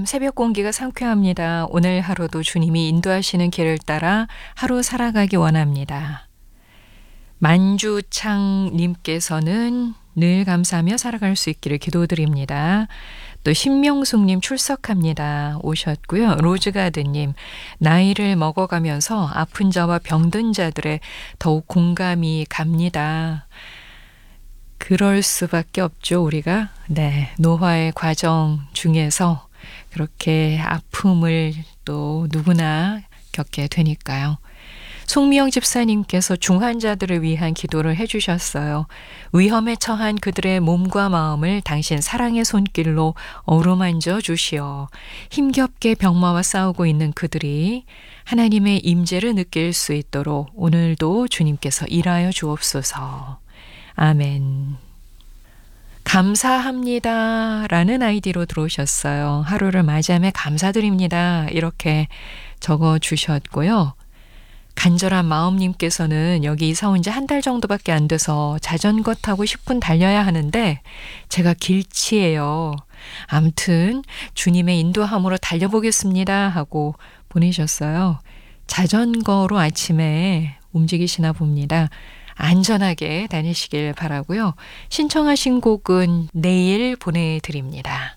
새벽 공기가 상쾌합니다. 오늘 하루도 주님이 인도하시는 길을 따라 하루 살아가기 원합니다. 만주창님께서는 늘 감사하며 살아갈 수 있기를 기도드립니다. 또 신명숙님 출석합니다. 오셨고요. 로즈가드님, 나이를 먹어가면서 아픈 자와 병든 자들의 더욱 공감이 갑니다. 그럴 수밖에 없죠, 우리가. 네, 노화의 과정 중에서 그렇게 아픔을 또 누구나 겪게 되니까요. 송미영 집사님께서 중환자들을 위한 기도를 해주셨어요. 위험에 처한 그들의 몸과 마음을 당신 사랑의 손길로 어루만져 주시어 힘겹게 병마와 싸우고 있는 그들이 하나님의 임재를 느낄 수 있도록 오늘도 주님께서 일하여 주옵소서. 아멘. 감사합니다 라는 아이디로 들어오셨어요. 하루를 맞이함에 감사드립니다. 이렇게 적어주셨고요. 간절한 마음님께서는 여기 이사 온 지 한 달 정도밖에 안 돼서 자전거 타고 10분 달려야 하는데 제가 길치예요. 아무튼 주님의 인도함으로 달려보겠습니다 하고 보내셨어요. 자전거로 아침에 움직이시나 봅니다. 안전하게 다니시길 바라고요. 신청하신 곡은 내일 보내드립니다.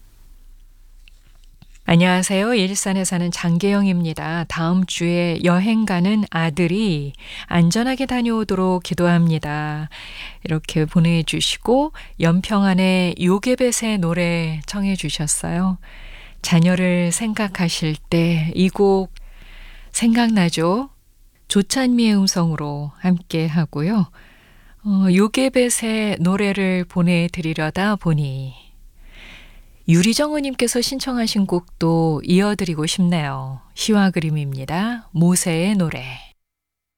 안녕하세요. 일산에 사는 장계영입니다. 다음 주에 여행 가는 아들이 안전하게 다녀오도록 기도합니다. 이렇게 보내주시고 연평안의 요괴벳의 노래 청해 주셨어요. 자녀를 생각하실 때 이 곡 생각나죠? 조찬미의 음성으로 함께 하고요. 요괴벳의 노래를 보내드리려다 보니 유리정우님께서 신청하신 곡도 이어드리고 싶네요. 시와 그림입니다. 모세의 노래.